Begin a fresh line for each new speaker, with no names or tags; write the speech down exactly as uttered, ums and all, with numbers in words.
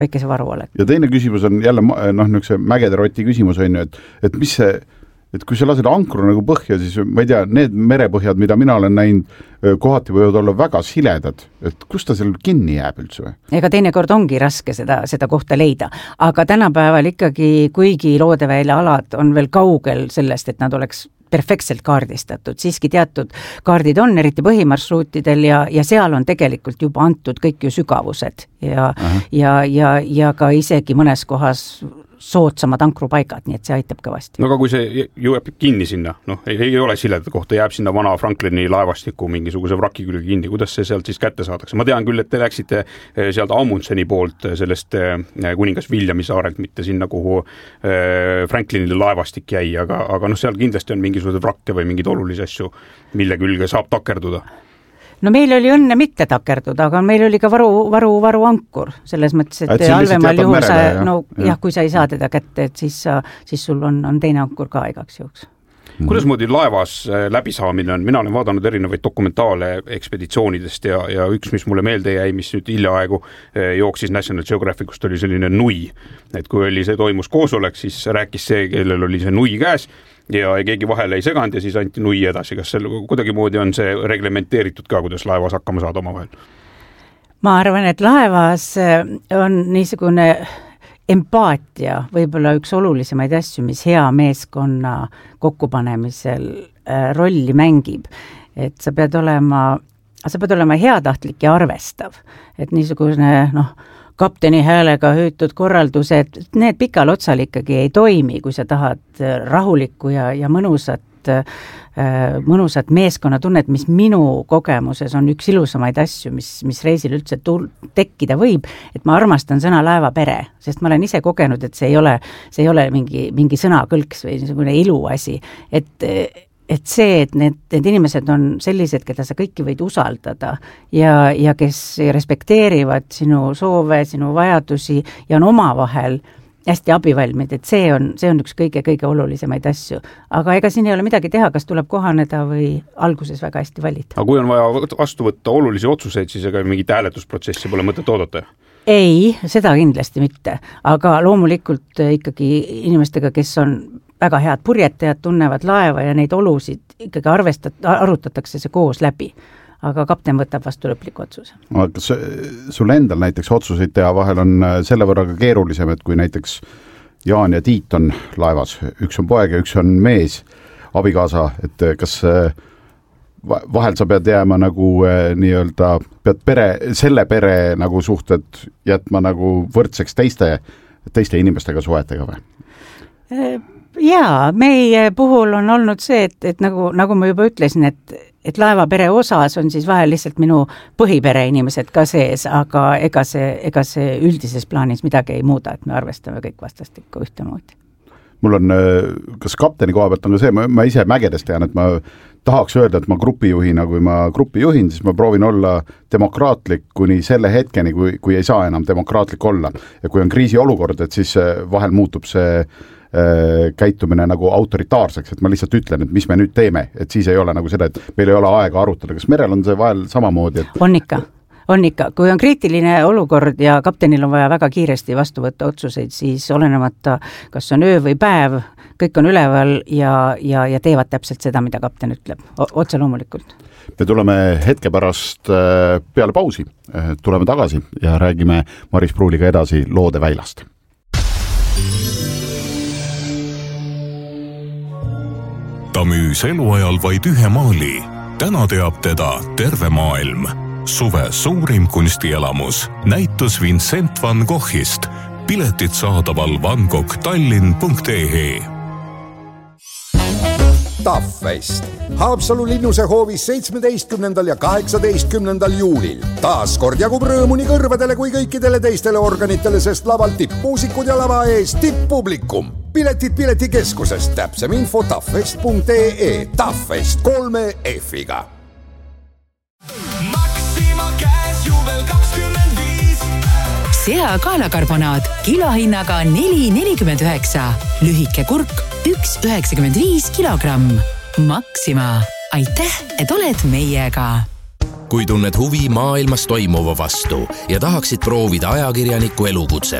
väikese varu olek.
Ja teine küsimus on jälle noh, niisuguse mägede roti küsimus on ju, et, et mis see, et kui sa lased ankru nagu põhja, siis ma ei tea, need merepõhjad, mida mina olen näinud, kohati võivad olla väga siledad, et kus ta seal kinni jääb üldse või?
Ega teinekord ongi raske seda, seda kohta leida, aga tänapäeval ikkagi, kuigi Loodevälja alad on veel kaugel sellest, et nad oleks perfektselt kaardistatud, siiski teatud kaardid on, eriti põhimarsruutidel ja, ja seal on tegelikult juba antud kõik ju sügavused ja, ja, ja, ja ka isegi mõnes kohas soodsamad ankrupaigad, nii et see aitab kõvasti.
No aga kui see jõuab kinni sinna, noh, ei, ei ole sileda kohta, jääb sinna vana Franklini laevastiku mingisuguse vraki külge kinni, kuidas see sealt siis kätte saadakse? Ma tean küll, et te läksite sealt Amundseni poolt sellest kuningas Viljami saarelt, mitte sinna, kuhu Franklinile laevastik jäi, aga, aga noh, seal kindlasti on mingisugused vrakke või mingid olulisi asju, mille külge saab takerduda.
No meil oli õnne mitte takerduda, aga meil oli ka varu, varu, varu ankur, selles mõttes, et, et halvemal juhul sa, ja, no jah, kui sa ei saa teda kätte, et siis, sa, siis sul on, on teine ankur ka igaks juhuks.
Kuidas moodi laevas läbisaamine on? Mina olen vaadanud erinevaid dokumentaale ekspeditsioonidest ja, ja üks, mis mulle meelde jäi, mis nüüd hiljaaegu jooksis National Geographicust, oli selline nui. Et kui oli see toimus koosolek, siis rääkis see, kellel oli see nui käes ja keegi vahele ei seganud ja siis anti nui edasi. Kas seal kuidagi moodi on see reglementeeritud ka, kuidas laevas hakkama saada oma vahel?
Ma arvan, et laevas on niisugune empaatia, võib-olla üks olulisemaid asju, mis hea meeskonna kokkupanemisel rolli mängib. Et sa pead olema, sa pead olema heatahtlik ja arvestav. Et niisugune, noh, kapteni häälega hüütud korraldused, need pikal otsal ikkagi ei toimi, kui sa tahad rahulikku ja, ja mõnusat mõnusat meeskonnatunnet, mis minu kogemuses on üks ilusamaid asju, mis, mis reisil üldse tul- tekkida võib, et ma armastan sõna laevapere, sest ma olen ise kogenud, et see ei ole, see ei ole mingi, mingi sõnakõlks või niisugune iluasi, et, et see, et need, need inimesed on sellised, keda sa kõiki võid usaldada ja, ja kes respekteerivad sinu soove, sinu vajadusi ja on omavahel hästi abivalmid, et see on, see on üks kõige-kõige olulisemaid asju. Aga ega siin ei ole midagi teha, kas tuleb kohaneda või alguses väga hästi valida.
Aga kui on vaja vastu võtta olulisi otsuseid, siis ega mingit hääletusprotsessi pole mõtet oodata?
Ei, seda kindlasti mitte. Aga loomulikult ikkagi inimestega, kes on väga head purjetajad, tunnevad laeva ja neid olusid ikkagi arvestat-, arutatakse see koos läbi. Aga kapten võtab vastu lõpliku otsuse.
Kas sul endal näiteks otsuseid teha vahel on selle võrra ka keerulisem, et kui näiteks Jaan ja Tiit on laevas, üks on poeg ja üks on mees, abikaasa, et kas vahel sa pead jääma nagu nii-öelda, pead pere, selle pere nagu suhted jätma nagu võrdseks teiste, teiste inimestega suhetega või?
Jaa, meie puhul on olnud see, et, et nagu, nagu ma juba ütlesin, et et laevapere osas on siis vahel lihtsalt minu põhipere inimesed ka sees, aga ega see, ega see üldises plaanis midagi ei muuda, et me arvestame kõik vastastikku ühtemoodi.
Mul on, kas kapteni koha pealt on ka see, ma, ma ise mägedest tean, et ma tahaks öelda, et ma grupijuhina, kui ma gruppi juhin, siis ma proovin olla demokraatlik kuni selle hetkeni, kui, kui ei saa enam demokraatlik olla. Ja kui on kriisiolukord, et siis vahel muutub see käitumine nagu autoritaarseks, et ma lihtsalt ütlen, et mis me nüüd teeme, et siis ei ole nagu seda, et meil ei ole aega arutada, kas merel on see vahel samamoodi? Et...
On ikka, on ikka. Kui on kriitiline olukord ja kaptenil on vaja väga kiiresti vastu võtta otsuseid, siis olenemata, kas on öö või päev, kõik on üleval ja, ja, ja teevad täpselt seda, mida kapten ütleb, otse loomulikult.
Me tuleme hetke pärast peale pausi, tuleme tagasi ja räägime Maris Pruuliga edasi Loodeväilast.
Ta müüs eluajal vaid ühe maali. Täna teab teda terve maailm. Suve suurim kunstielamus. Näitus Vincent van Goghist. Piletid saadaval van gogh tallinn punkt e e.
Taffest. Haapsalu linnuse hoovis seitsmeteistkümnendal ja kaheksateistkümnendal juulil. Taas kord jagub rõõmu nii kõrvadele kui kõikidele teistele organitele, sest laval tippmuusikud ja lava ees tipppublikum. Piletid piletikeskusest, täpsem info taffest punkt e e. Taffest kolme F-iga.
Maxima käes juvel kakskümmend viis.
Sea kaelakarbonaat kilohinnaga neli nelikümmend üheksa. Lühike kurk üks üheksakümmend viis kilogramm. Maxima. Aitäh, et oled meiega.
kui tunned huvi maailmas toimuva vastu ja tahaksid proovida ajakirjaniku elukutset,